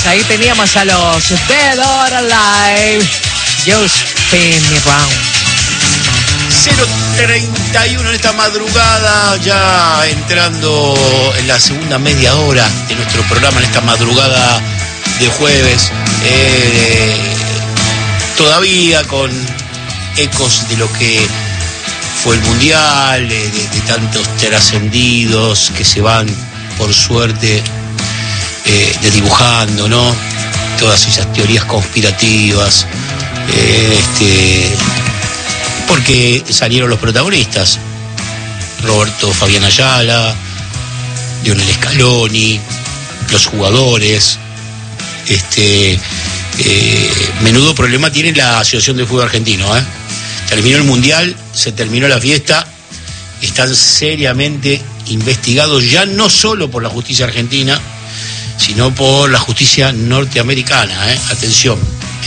Ahí teníamos a los Dead or Alive. You Spin Me Round. 0:31 en esta madrugada, ya entrando en la segunda media hora de nuestro programa, en esta madrugada de jueves, todavía con ecos de lo que fue el Mundial, de tantos trascendidos que se van, por suerte, desdibujando, ¿no? Todas esas teorías conspirativas, porque salieron los protagonistas: Roberto Fabián Ayala, Lionel Scaloni, los jugadores. Menudo problema tiene la Asociación de Fútbol Argentino, Terminó el Mundial, se terminó la fiesta, están seriamente investigados ya no solo por la justicia argentina, sino por la justicia norteamericana, atención,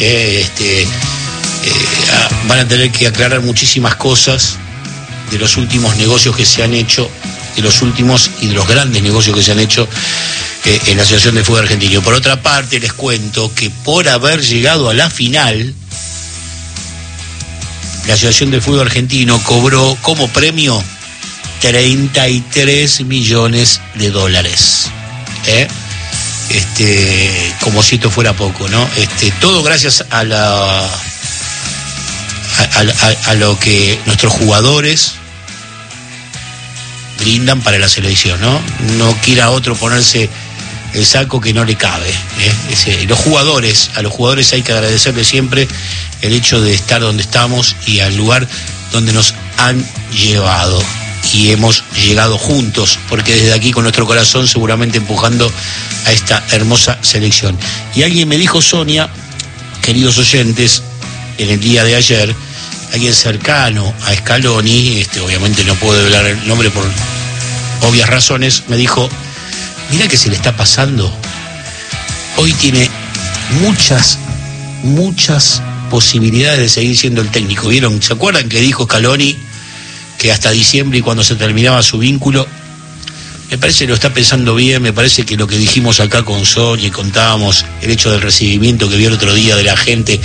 van a tener que aclarar muchísimas cosas de los últimos negocios que se han hecho, de los últimos y de los grandes negocios que se han hecho en la Asociación de Fútbol Argentino. Por otra parte, les cuento que por haber llegado a la final, la Asociación de Fútbol Argentino cobró como premio $33 millones. Como si esto fuera poco, ¿no? Todo gracias a lo que nuestros jugadores brindan para la selección, ¿no? No quiera otro ponerse el saco que no le cabe, a los jugadores hay que agradecerles siempre el hecho de estar donde estamos y al lugar donde nos han llevado, y hemos llegado juntos, porque desde aquí con nuestro corazón seguramente empujando a esta hermosa selección. Y alguien me dijo, Sonia, queridos oyentes, en el día de ayer, alguien cercano a Scaloni, obviamente no puedo hablar el nombre por obvias razones, me dijo: mira que se le está pasando. Hoy tiene muchas posibilidades de seguir siendo el técnico. ¿Vieron? ¿Se acuerdan que dijo Scaloni que hasta diciembre, y cuando se terminaba su vínculo? Me parece que lo está pensando bien. Me parece que lo que dijimos acá con Sonia y contábamos, el hecho del recibimiento que vio el otro día de la gente.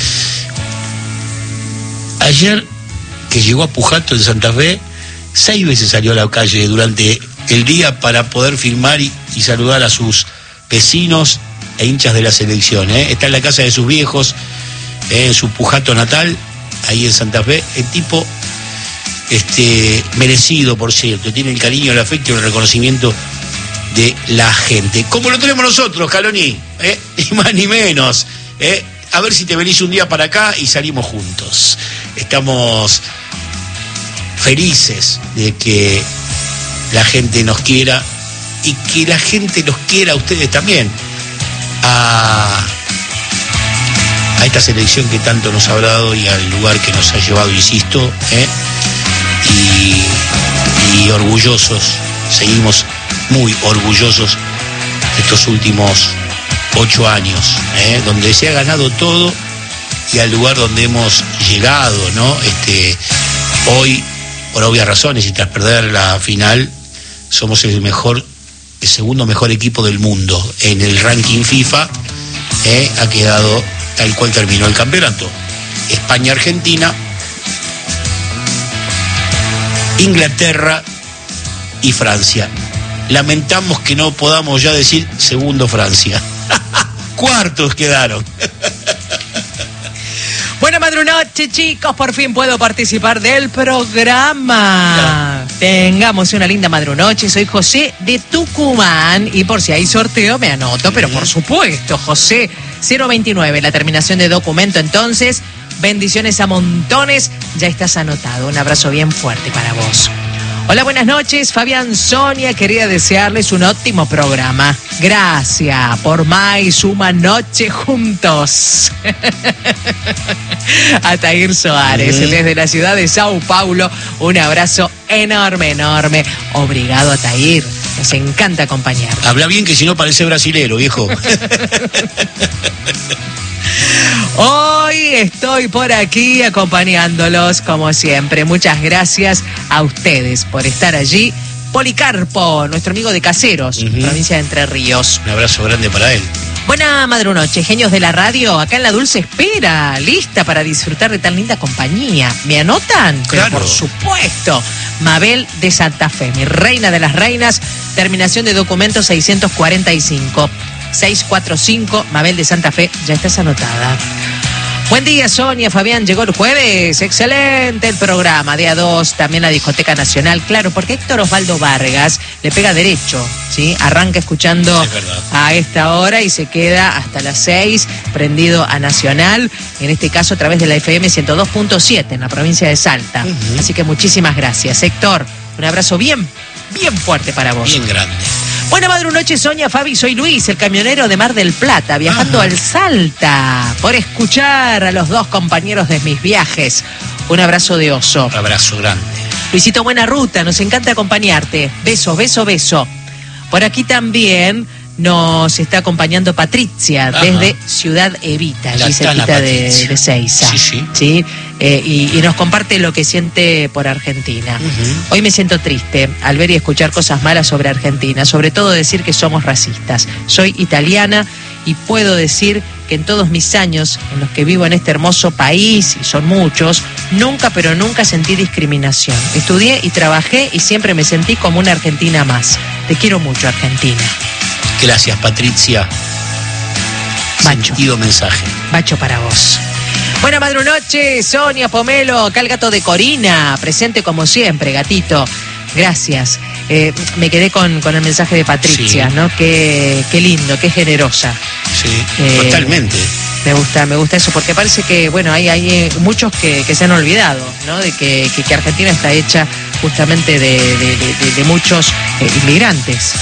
Ayer, que llegó a Pujato en Santa Fe, 6 veces salió a la calle durante el día para poder filmar y saludar a sus vecinos e hinchas de la selección. Está en la casa de sus viejos, en su Pujato natal, ahí en Santa Fe. El tipo, merecido, por cierto, tiene el cariño, el afecto y el reconocimiento de la gente, como lo tenemos nosotros, Scaloni, ni más ni menos. A ver si te venís un día para acá y salimos juntos. Estamos felices de que la gente nos quiera y que la gente los quiera a ustedes también, a esta selección que tanto nos ha dado y al lugar que nos ha llevado, insisto, y orgullosos, seguimos muy orgullosos de estos últimos 8 años, donde se ha ganado todo y al lugar donde hemos llegado, ¿no? Hoy, por obvias razones y tras perder la final, somos el segundo mejor equipo del mundo. En el ranking FIFA ha quedado tal cual terminó el campeonato: España, Argentina, Inglaterra y Francia. Lamentamos que no podamos ya decir segundo Francia. Cuartos quedaron. Buena madrugada, chicos, por fin puedo participar del programa. Tengamos una linda madrunoche. Soy José de Tucumán y por si hay sorteo me anoto, pero por supuesto, José 029, la terminación de documento. Entonces, bendiciones a montones, ya estás anotado. Un abrazo bien fuerte para vos. Hola, buenas noches, Fabián, Sonia, quería desearles un óptimo programa. Gracias por más una noche juntos. Atair Soares, desde la ciudad de Sao Paulo, un abrazo enorme. Obrigado, Atair, nos encanta acompañar. Habla bien, que si no parece brasilero, viejo. Hoy estoy por aquí acompañándolos como siempre. Muchas gracias a ustedes por estar allí. Policarpo, nuestro amigo de Caseros, provincia de Entre Ríos. Un abrazo grande para él. Buena madrunoche, genios de la radio, acá en la dulce espera, lista para disfrutar de tan linda compañía. ¿Me anotan? Claro. Pero por supuesto. Mabel de Santa Fe, mi reina de las reinas, terminación de documento 645. 645, Mabel de Santa Fe, ya estás anotada. Buen día, Sonia, Fabián, llegó el jueves, excelente el programa, día 2, también la Discoteca Nacional, claro, porque Héctor Osvaldo Vargas le pega derecho, ¿sí? Arranca escuchando a esta hora y se queda hasta las 6, prendido a Nacional, en este caso a través de la FM 102.7 en la provincia de Salta. Así que muchísimas gracias, Héctor, un abrazo bien fuerte para vos. Bien grande. Buena madrunoche, Sonia, Fabi, soy Luis, el camionero de Mar del Plata, viajando al Salta, por escuchar a los dos compañeros de mis viajes. Un abrazo de oso. Un abrazo grande. Luisito, buena ruta, nos encanta acompañarte. Beso, beso, beso. Por aquí también nos está acompañando Patricia, desde Ciudad Evita, allí cerquita de Ezeiza. Sí. Y nos comparte lo que siente por Argentina. Hoy me siento triste al ver y escuchar cosas malas sobre Argentina, sobre todo decir que somos racistas. Soy italiana y puedo decir que en todos mis años en los que vivo en este hermoso país, y son muchos, nunca, pero nunca sentí discriminación. Estudié y trabajé y siempre me sentí como una argentina más. Te quiero mucho, Argentina. Gracias, Patricia. Bacho. Sentido mensaje. Bacho para vos. Buena madrunoche, Sonia, Pomelo, acá el gato de Corina, presente como siempre, gatito. Gracias. Me quedé con el mensaje de Patricia, ¿no? Qué lindo, qué generosa. Sí, totalmente. Me gusta eso, porque parece que, bueno, hay muchos que se han olvidado, ¿no? De que Argentina está hecha justamente de muchos inmigrantes.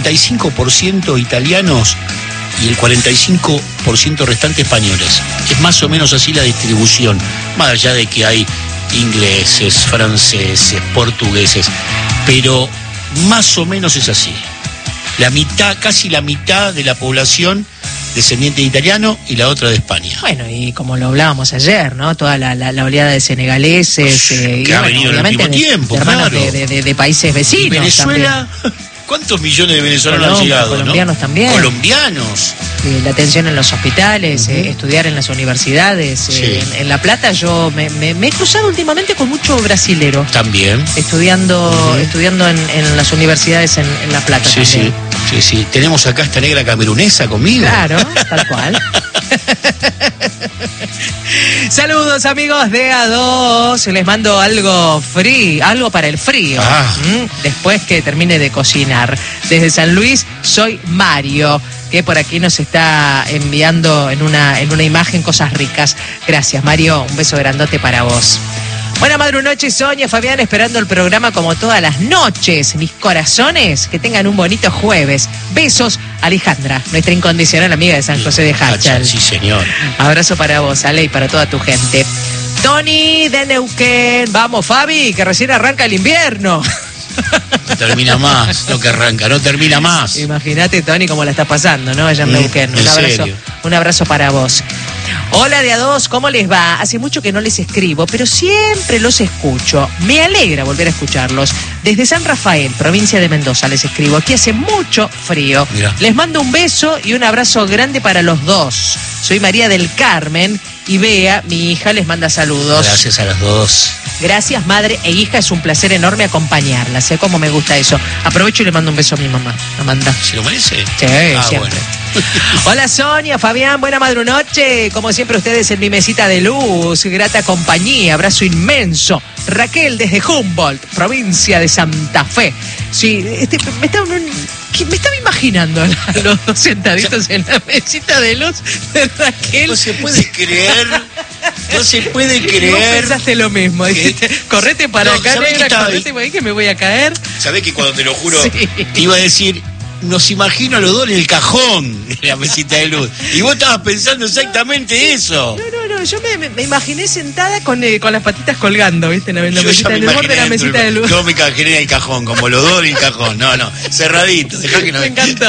55% italianos y el 45% restante españoles. Es más o menos así la distribución, más allá de que hay ingleses, franceses, portugueses, pero más o menos es así. La mitad, casi la mitad de la población descendiente de italiano y la otra de España. Bueno, y como lo hablábamos ayer, ¿no? Toda la oleada de senegaleses que ha venido en el último tiempo, hermanos claro. de países vecinos. Venezuela, ¿cuántos millones de venezolanos han llegado? Colombianos, ¿no? También. Colombianos. La atención en los hospitales, estudiar en las universidades. En La Plata yo me he cruzado últimamente con mucho brasilero. También. Estudiando en las universidades en La Plata también. Sí. Tenemos acá esta negra camerunesa conmigo. Claro, tal cual. Saludos, amigos de A2. Les mando algo para el frío. Después que termine de cocinar. Desde San Luis, soy Mario, que por aquí nos está enviando en una imagen cosas ricas. Gracias, Mario. Un beso grandote para vos. Buena madrunoche, Sonia, Fabián, esperando el programa como todas las noches. Mis corazones, que tengan un bonito jueves. Besos, Alejandra, nuestra incondicional amiga de San José de Hachal. Sí, señor. Abrazo para vos, Ale, y para toda tu gente. Tony de Neuquén. Vamos, Fabi, que recién arranca el invierno. No termina más, no que arranca, no termina más. Imagínate, Tony, cómo la estás pasando, ¿no? Allá en Neuquén. Un abrazo para vos. Hola de A2, ¿cómo les va? Hace mucho que no les escribo, pero siempre los escucho. Me alegra volver a escucharlos. Desde San Rafael, provincia de Mendoza, les escribo. Aquí hace mucho frío. Mirá. Les mando un beso y un abrazo grande para los dos. Soy María del Carmen y Bea, mi hija, les manda saludos. Gracias a las dos. Gracias, madre e hija, es un placer enorme acompañarla. Sé cómo me gusta eso. Aprovecho y le mando un beso a mi mamá, Amanda. ¿Se lo merece? Sí, siempre. Bueno. Hola, Sonia, Fabián, buena madrunoche. Como siempre, ustedes en mi mesita de luz. Grata compañía, abrazo inmenso. Raquel desde Humboldt, provincia de Santa Fe. Sí, me estaba imaginando a los dos sentaditos en la mesita de luz de Raquel. No se puede creer. No se puede creer. Vos pensaste lo mismo. Dijiste, correte para acá, negra, correte para ahí que me voy a caer. ¿Sabés que cuando te lo juro te iba a decir, nos imagino a los dos en el cajón de la mesita de luz? Y vos estabas pensando exactamente eso. No, yo me imaginé sentada con las patitas colgando, ¿viste? En el borde de la mesita de luz. Yo me imaginé en el cajón, como los dos en el cajón. No, cerradito. Dejá que no. Me encantó.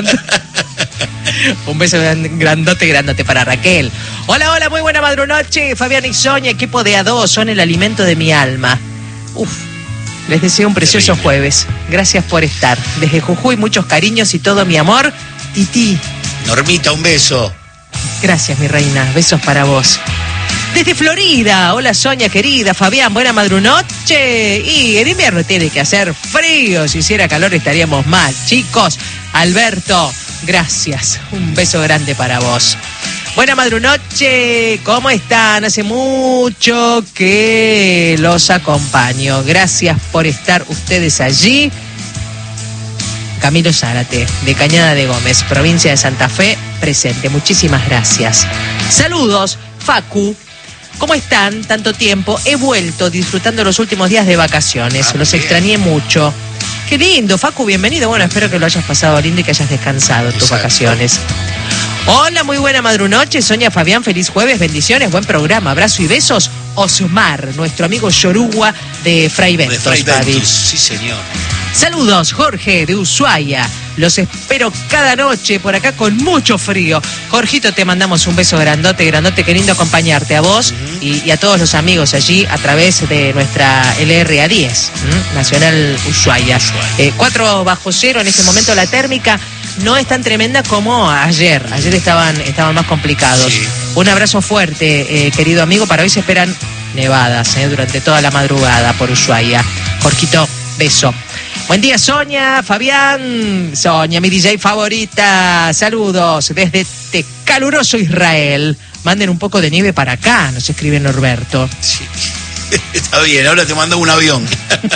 Un beso grandote para Raquel. Hola, muy buena madrunoche. Fabián y Sonia, equipo de A2, son el alimento de mi alma. Les deseo un precioso jueves. Gracias por estar. Desde Jujuy, muchos cariños y todo mi amor. Titi, Normita, un beso. Gracias, mi reina. Besos para vos. Desde Florida, hola Sonia querida, Fabián, buena madrunoche. Y el invierno tiene que hacer frío, si hiciera calor estaríamos mal. Chicos, Alberto, gracias, un beso grande para vos. Buena madrunoche, ¿cómo están? Hace mucho que los acompaño, gracias por estar ustedes allí. Camilo Zárate, de Cañada de Gómez, provincia de Santa Fe, presente, muchísimas gracias. Saludos, Facu. ¿Cómo están? Tanto tiempo. He vuelto disfrutando los últimos días de vacaciones. Los extrañé mucho. Qué lindo, Facu, bienvenido. Bueno, espero que lo hayas pasado lindo y que hayas descansado en tus vacaciones. Hola, muy buena madrunoche. Sonia, Fabián, feliz jueves, bendiciones, buen programa. Abrazo y besos. Osmar, nuestro amigo Yorugua de Fray Ventos, Fabi. Sí, señor. Saludos, Jorge de Ushuaia. Los espero cada noche por acá con mucho frío. Jorgito, te mandamos un beso grandote, grandote. Qué lindo acompañarte a vos y a todos los amigos allí a través de nuestra LRA10, Nacional Ushuaia. 4 bajo cero en este momento la térmica. No es tan tremenda como ayer. Ayer estaban más complicados. Sí. Un abrazo fuerte, querido amigo. Para hoy se esperan nevadas durante toda la madrugada por Ushuaia. Jorgito, beso. Buen día, Sonia, Fabián. Sonia, mi DJ favorita. Saludos desde este caluroso Israel. Manden un poco de nieve para acá, nos escribe Norberto. Sí. Está bien, ahora te mando un avión.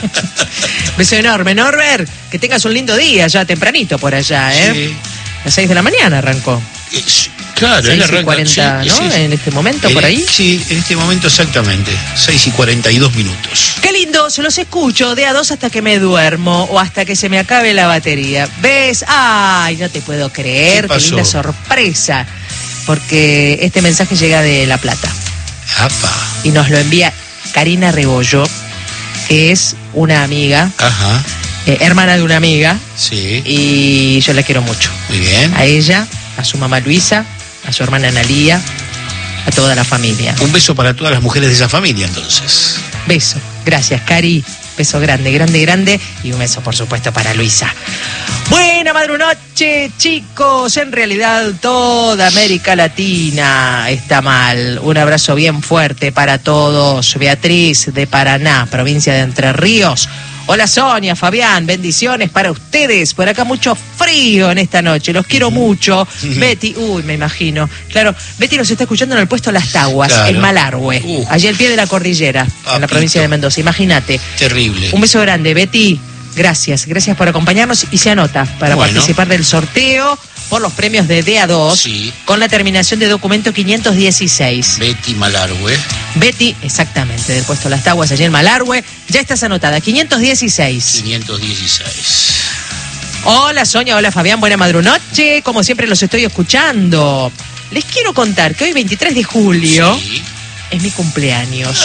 Beso enorme, Norbert. Que tengas un lindo día ya tempranito por allá, ¿eh? Sí. A las 6 de la mañana arrancó. Claro, 6:40, ¿no? Sí. En este momento, por ahí. Sí, en este momento exactamente. 6:42 minutos. Qué lindo, se los escucho de a 2 hasta que me duermo o hasta que se me acabe la batería. ¿Ves? Ay, no te puedo creer. Qué linda sorpresa. Porque este mensaje llega de La Plata. ¡Apa! Y nos lo envía Karina Rebollo, que es una amiga. Ajá. Hermana de una amiga. Sí. Y yo la quiero mucho. Muy bien. A ella, a su mamá Luisa, a su hermana Analía, a toda la familia. Un beso para todas las mujeres de esa familia, entonces. Beso. Gracias, Cari. Beso grande, grande, grande. Y un beso, por supuesto, para Luisa. Buena madrunoche, chicos. En realidad, toda América Latina está mal. Un abrazo bien fuerte para todos. Beatriz, de Paraná, provincia de Entre Ríos. Hola, Sonia, Fabián, bendiciones para ustedes. Por acá mucho frío en esta noche, los quiero mucho. Betty, me imagino. Claro, Betty nos está escuchando en el puesto Las Taguas, claro. En Malargüe, allí al pie de la cordillera, en la provincia de Mendoza. Imagínate. Terrible. Un beso grande, Betty. Gracias por acompañarnos y se anota para participar del sorteo por los premios de DA2 sí. Con la terminación de documento 516. Betty Malargüe. Betty, exactamente, del puesto Las Taguas, allí en Malargüe. Ya estás anotada, 516. 516. Hola, Sonia, hola, Fabián, buena madrunoche. Como siempre los estoy escuchando. Les quiero contar que hoy, 23 de julio, sí. Es mi cumpleaños.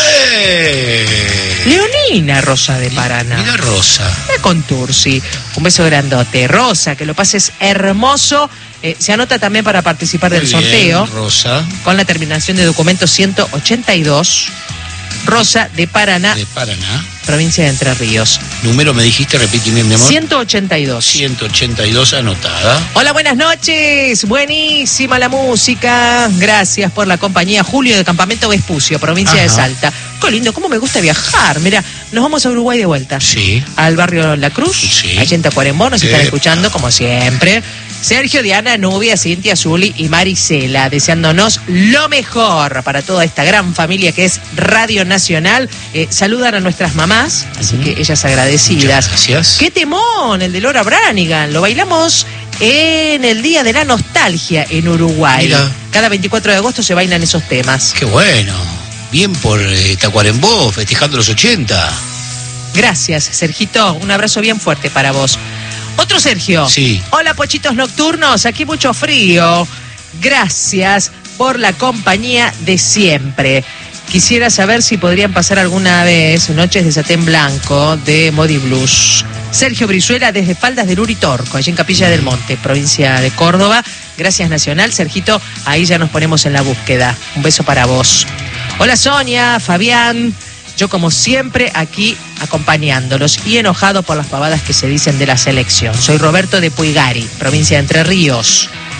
Leonina Rosa de Paraná. Mira Rosa. La Contursi. Un beso grandote. Rosa, que lo pases hermoso. Se anota también para participar del sorteo. Rosa. Con la terminación de documento 182. Rosa de Paraná. De Paraná. Provincia de Entre Ríos. Número me dijiste, repíteme, mi amor. 182. 182 anotada. Hola, buenas noches. Buenísima la música. Gracias por la compañía. Julio de Campamento Vespucio, provincia de Salta. Qué lindo, cómo me gusta viajar. Mira, nos vamos a Uruguay de vuelta. Sí. Al barrio La Cruz. Sí. Allí en Tacuarembó nos están escuchando, como siempre. Sergio, Diana, Nubia, Cintia, Zuli y Marisela, deseándonos lo mejor para toda esta gran familia que es Radio Nacional. Saludan a nuestras mamás, así que ellas agradecidas. Muchas gracias. ¡Qué temón! El de Laura Branigan. Lo bailamos en el Día de la Nostalgia en Uruguay. Mira. Cada 24 de agosto se bailan esos temas. ¡Qué bueno! Bien por Tacuarembó, festejando los 80. Gracias, Sergito. Un abrazo bien fuerte para vos. Otro Sergio. Sí. Hola, pochitos nocturnos. Aquí mucho frío. Gracias por la compañía de siempre. Quisiera saber si podrían pasar alguna vez Noches de Satén Blanco de Modi Blues. Sergio Brizuela desde Faldas del Uritorco, allí en Capilla del Monte, provincia de Córdoba. Gracias, Nacional. Sergito, ahí ya nos ponemos en la búsqueda. Un beso para vos. Hola, Sonia, Fabián. Yo, como siempre, aquí acompañándolos y enojado por las pavadas que se dicen de la selección. Soy Roberto de Puigari, provincia de Entre Ríos.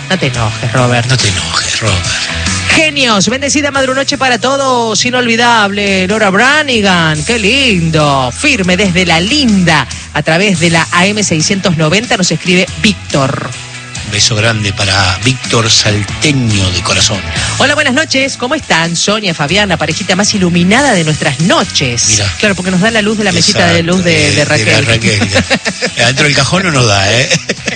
No te enojes, Robert. No te enojes, Robert. Genios, bendecida madrunoche para todos, inolvidable, Laura Branigan, qué lindo, firme desde La Linda, a través de la AM690 nos escribe Víctor. Beso grande para Víctor Salteño de corazón. Hola, buenas noches, ¿cómo están? Sonia, Fabián, la parejita más iluminada de nuestras noches. Mira. Claro, porque nos da la luz de la mesita de luz de Raquel. De la Raquel. Adentro del cajón no nos da, ¿eh?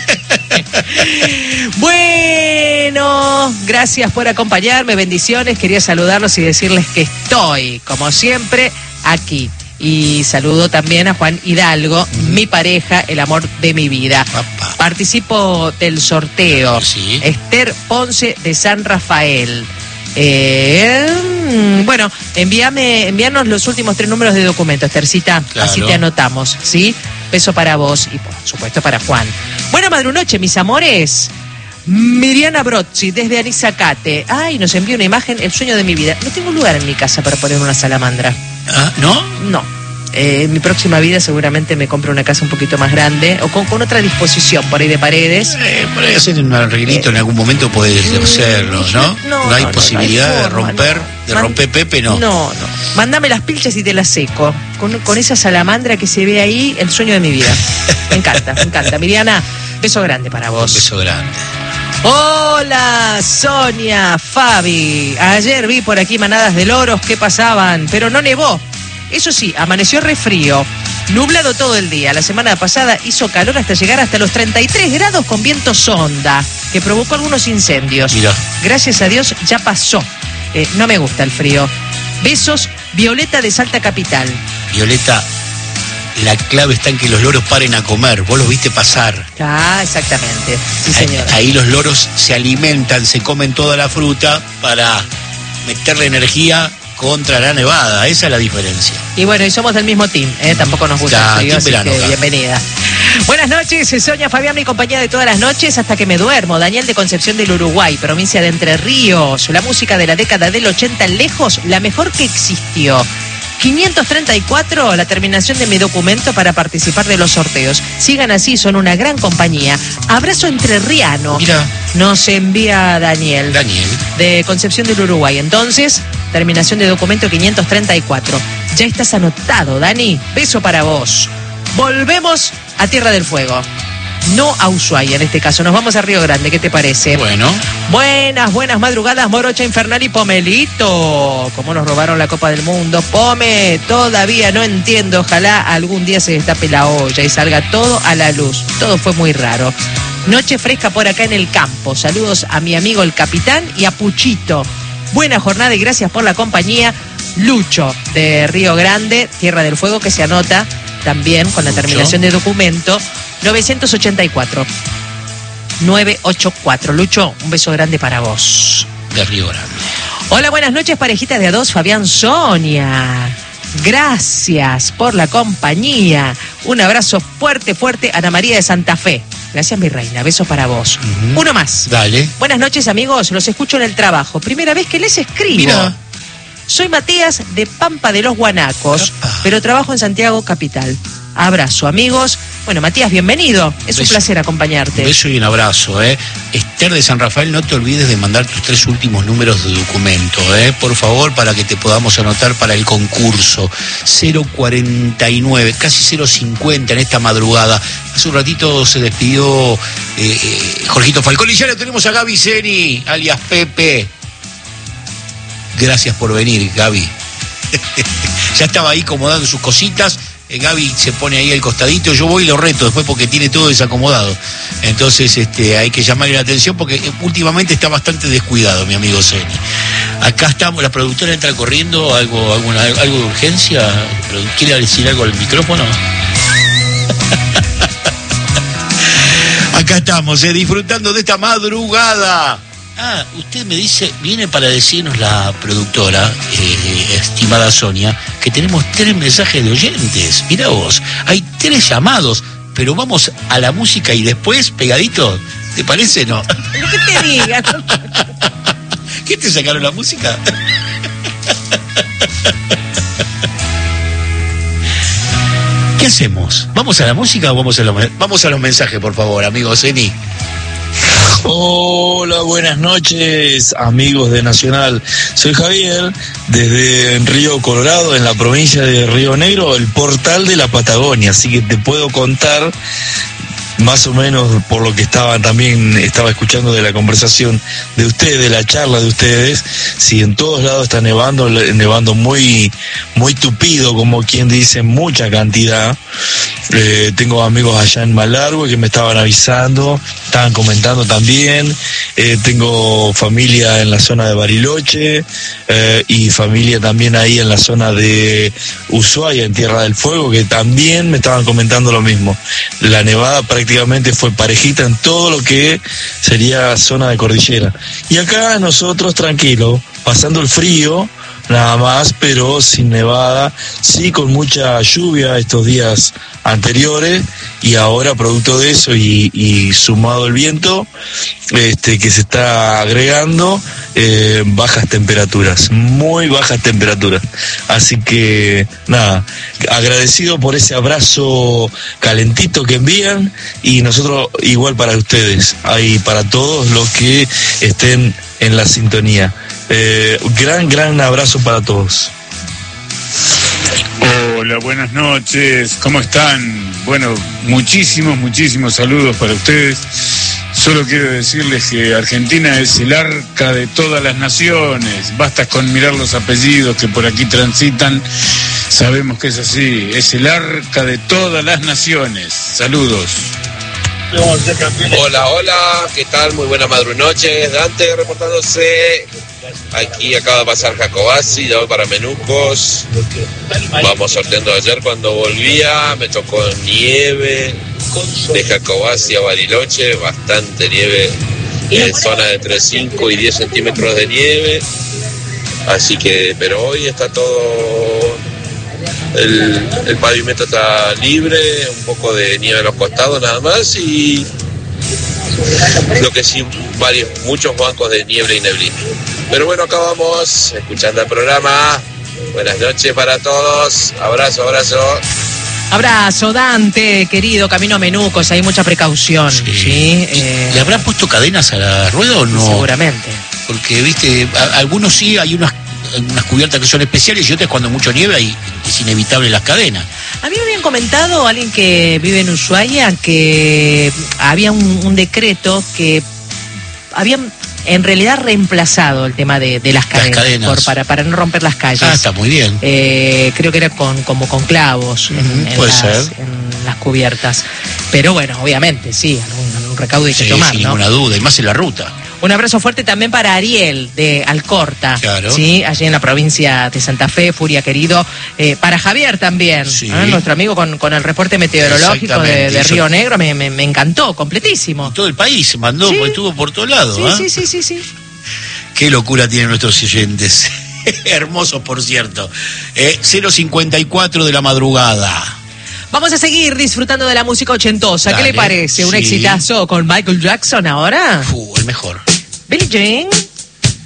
Bueno, gracias por acompañarme, bendiciones. Quería saludarlos y decirles que estoy, como siempre, aquí. Y saludo también a Juan Hidalgo, mi pareja, el amor de mi vida. Papá. Participo del sorteo. Sí. Esther Ponce de San Rafael. Bueno, envíanos los últimos 3 números de documento, Esthercita, Claro. así te anotamos, ¿sí? Beso para vos y por supuesto para Juan. Buena madrunoche, mis amores. Miriana Brozzi, desde Anizacate. Ay, nos envió una imagen, el sueño de mi vida. No tengo lugar en mi casa para poner una salamandra. Ah, ¿no? No. En mi próxima vida seguramente me compro una casa un poquito más grande o con otra disposición por ahí de paredes. Por ahí hacer un arreglito en algún momento puedes hacerlo, ¿no? No hay hay posibilidad de forma, romper, no. de romper Pepe, ¿no? No. Mándame las pilchas y te las seco. Con esa salamandra que se ve ahí, el sueño de mi vida. Me encanta, me encanta. Miriana, beso grande para vos. Un beso grande. Hola, Sonia, Fabi. Ayer vi por aquí manadas de loros que pasaban, pero no nevó. Eso sí, amaneció re frío, nublado todo el día. La semana pasada hizo calor hasta llegar hasta los 33 grados con viento sonda, que provocó algunos incendios. Mirá. Gracias a Dios ya pasó. No me gusta el frío. Besos, Violeta de Salta Capital. Violeta, la clave está en que los loros paren a comer. Vos los viste pasar. Ah, exactamente. Sí, señora. Ahí los loros se alimentan, se comen toda la fruta para meterle energía contra la nevada. Esa es la diferencia. Y bueno, y somos del mismo team, tampoco nos gusta el frío, así verano, que bienvenida. Buenas noches, Sonia, Fabián, mi compañía de todas las noches hasta que me duermo. Daniel de Concepción del Uruguay, provincia de Entre Ríos. La música de la década del 80 lejos, la mejor que existió. 534, la terminación de mi documento para participar de los sorteos. Sigan así, son una gran compañía. Abrazo entrerriano. Mira. Nos envía Daniel. De Concepción del Uruguay. Entonces, terminación de documento 534. Ya estás anotado, Dani. Beso para vos. Volvemos a Tierra del Fuego. No a Ushuaia en este caso. Nos vamos a Río Grande, ¿qué te parece? Bueno. Buenas madrugadas, Morocha Infernal y Pomelito. Como nos robaron la Copa del Mundo. Pome, todavía no entiendo. Ojalá algún día se destape la olla y salga todo a la luz. Todo fue muy raro. Noche fresca por acá en el campo. Saludos a mi amigo el capitán y a Puchito. Buena jornada y gracias por la compañía. Lucho de Río Grande, Tierra del Fuego, que se anota también con la terminación de documento 984. Lucho, un beso grande para vos. De Río Grande. Hola, buenas noches, parejitas de a dos, Fabián, Sonia. Gracias por la compañía. Un abrazo fuerte, Ana María de Santa Fe. Gracias, mi reina. Beso para vos. Uno más. Dale. Buenas noches, amigos. Los escucho en el trabajo. Primera vez que les escribo. Mira. Soy Matías de Pampa de los Guanacos, pero trabajo en Santiago Capital. Abrazo, amigos. Bueno, Matías, bienvenido. Es un placer acompañarte. Un beso y un abrazo, Esther de San Rafael, no te olvides de mandar tus 3 últimos números de documento, por favor, para que te podamos anotar para el concurso. 049, casi 050 en esta madrugada. Hace un ratito se despidió Jorgito Falcón y ya lo tenemos a Gaby Zeni, alias Pepe. Gracias por venir, Gaby. Ya estaba ahí acomodando sus cositas. Gaby se pone ahí al costadito, yo voy y lo reto después porque tiene todo desacomodado. Entonces hay que llamarle la atención porque últimamente está bastante descuidado mi amigo Zeni. Acá estamos, la productora entra corriendo, algo de urgencia. ¿Quiere decir algo al micrófono? Acá estamos, disfrutando de esta madrugada. Usted me dice, viene para decirnos la productora, estimada Sonia, que tenemos 3 mensajes de oyentes. Mirá vos, hay 3 llamados, pero vamos a la música y después, pegadito, ¿te parece? No. Lo que te digan. ¿Qué te sacaron la música? ¿Qué hacemos? ¿Vamos a la música o vamos a los mensajes, por favor, amigo Zeni? Hola, buenas noches, amigos de Nacional. Soy Javier, desde Río Colorado, en la provincia de Río Negro, el portal de la Patagonia. Así que te puedo contar más o menos por lo que estaba escuchando de la conversación de ustedes, de la charla de ustedes, si en todos lados está nevando muy tupido, como quien dice, mucha cantidad. Tengo amigos allá en Malargüe que me estaban avisando, estaban comentando también. Tengo familia en la zona de Bariloche y familia también ahí en la zona de Ushuaia, en Tierra del Fuego, que también me estaban comentando lo mismo. La nevada prácticamente fue parejita en todo lo que sería zona de cordillera. Y acá nosotros tranquilos, pasando el frío, nada más, pero sin nevada, sí con mucha lluvia estos días anteriores, y ahora producto de eso y sumado el viento que se está agregando, bajas temperaturas, muy bajas temperaturas. Así que nada, agradecido por ese abrazo calentito que envían, y nosotros igual para ustedes, ahí para todos los que estén en la sintonía. Gran abrazo para todos. Hola, buenas noches, ¿cómo están? Bueno, muchísimos saludos para ustedes. Solo quiero decirles que Argentina es el arca de todas las naciones. Basta con mirar los apellidos que por aquí transitan. Sabemos que es así, es el arca de todas las naciones. Saludos. Hola, ¿qué tal? Muy buena madrunoche. Dante reportándose. Aquí acaba de pasar Jacobasi, ya voy para Menucos. Vamos sorteando ayer cuando volvía, me tocó nieve de Jacobasi a Bariloche, bastante nieve, zona de entre 5 y 10 centímetros de nieve. Así que, pero hoy está todo, el pavimento está libre, un poco de nieve a los costados nada más, y lo que sí, muchos bancos de niebla y neblina. Pero bueno, acá vamos, escuchando el programa. Buenas noches para todos. Abrazo. Abrazo, Dante, querido, camino a Menucos, hay mucha precaución. ¿Sí? ¿Le habrán puesto cadenas a la rueda o no? Seguramente. Porque, viste, algunos sí, hay unas cubiertas que son especiales, y otras cuando mucho nieve y es inevitable las cadenas. A mí me habían comentado alguien que vive en Ushuaia que había un decreto que habían en realidad reemplazado el tema de las cadenas. Para no romper las calles. Está muy bien. Creo que era como con clavos en las cubiertas. Pero bueno, obviamente, sí, algún recaudo hay que tomar, sin ¿no? ninguna duda, y más en la ruta. Un abrazo fuerte también para Ariel de Alcorta, claro. ¿sí? Allí en la provincia de Santa Fe, Furia querido. Para Javier también, sí. Nuestro amigo con el reporte meteorológico de Río Negro, me encantó, completísimo. Y todo el país se mandó, porque estuvo por todos lados. Sí. Qué locura tienen nuestros oyentes. Hermosos, por cierto. 0:54 de la madrugada. Vamos a seguir disfrutando de la música ochentosa. Dale, ¿qué le parece? ¿Un exitazo con Michael Jackson ahora? El mejor. Billie Jean.